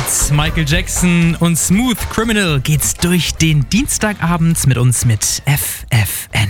Mit Michael Jackson und Smooth Criminal geht's durch den Dienstagabend mit uns mit FFN.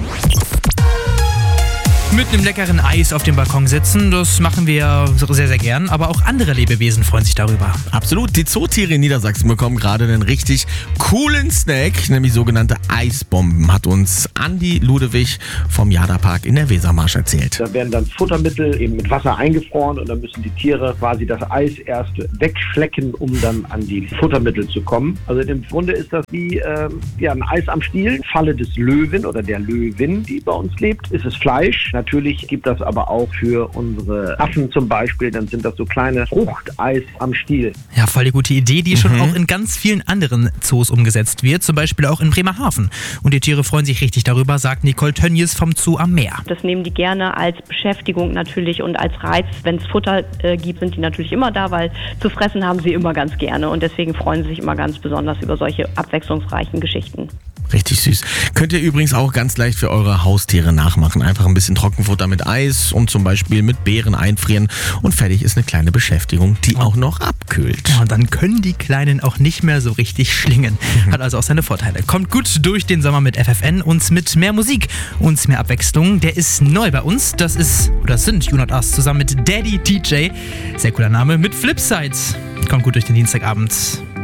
Mit einem leckeren Eis auf dem Balkon sitzen, das machen wir sehr, sehr gern. Aber auch andere Lebewesen freuen sich darüber. Absolut. Die Zootiere in Niedersachsen bekommen gerade einen richtig coolen Snack, nämlich sogenannte Eisbomben, hat uns Andi Ludewig vom Jada-Park in der Wesermarsch erzählt. Da werden dann Futtermittel eben mit Wasser eingefroren und dann müssen die Tiere quasi das Eis erst wegschlecken, um dann an die Futtermittel zu kommen. Also im Grunde ist das wie ein Eis am Stiel. Falle des Löwen oder der Löwin, die bei uns lebt, ist es Fleisch. Natürlich gibt das aber auch für unsere Affen zum Beispiel, dann sind das so kleine Fruchteis am Stiel. Ja, voll die gute Idee, die schon auch in ganz vielen anderen Zoos umgesetzt wird, zum Beispiel auch in Bremerhaven. Und die Tiere freuen sich richtig darüber, sagt Nicole Tönjes vom Zoo am Meer. Das nehmen die gerne als Beschäftigung natürlich und als Reiz. Wenn es Futter gibt, sind die natürlich immer da, weil zu fressen haben sie immer ganz gerne. Und deswegen freuen sie sich immer ganz besonders über solche abwechslungsreichen Geschichten. Richtig süß. Könnt ihr übrigens auch ganz leicht für eure Haustiere nachmachen. Einfach ein bisschen Trockenfutter mit Eis und zum Beispiel mit Beeren einfrieren und fertig ist eine kleine Beschäftigung, die auch noch abkühlt. Ja, und dann können die Kleinen auch nicht mehr so richtig schlingen. Hat also auch seine Vorteile. Kommt gut durch den Sommer mit FFN und mit mehr Musik und mehr Abwechslung. Der ist neu bei uns. Das sind You Not Us zusammen mit Daddy DJ. Sehr cooler Name mit Flipside. Kommt gut durch den Dienstagabend.